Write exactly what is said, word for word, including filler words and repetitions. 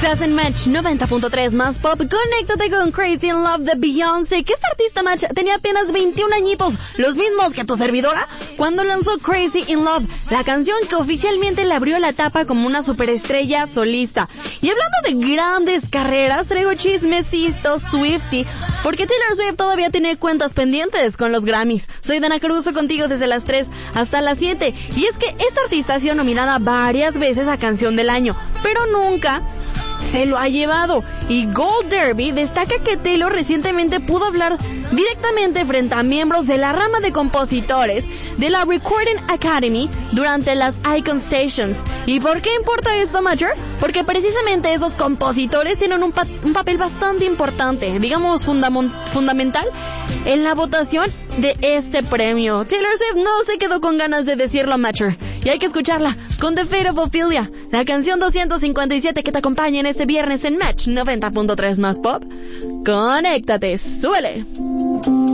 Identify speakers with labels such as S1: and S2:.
S1: Estás en Match noventa punto tres más pop. Conéctate con Crazy in Love de Beyoncé, que esta artista Match tenía apenas veintiún añitos, los mismos que tu servidora, cuando lanzó Crazy in Love, la canción que oficialmente le abrió la etapa como una superestrella solista. Y hablando de grandes carreras, traigo chismecitos Swiftie, porque Taylor Swift todavía tiene cuentas pendientes con los Grammys. Soy Dana Caruso contigo desde las tres hasta las siete. Y es que esta artista ha sido nominada varias veces a Canción del Año, pero nunca se lo ha llevado. Y Gold Derby destaca que Taylor recientemente pudo hablar directamente frente a miembros de la rama de compositores de la Recording Academy durante las Icon Stations. ¿Y por qué importa esto, Major? Porque precisamente esos compositores tienen un, pa- un papel bastante importante, digamos fundam- fundamental, en la votación de este premio. Taylor Swift no se quedó con ganas de decirlo, Major, y hay que escucharla con The Fate of Ophelia, la canción doscientos cincuenta y siete que te acompaña en este viernes en Match noventa punto tres más pop. Conéctate, súbele.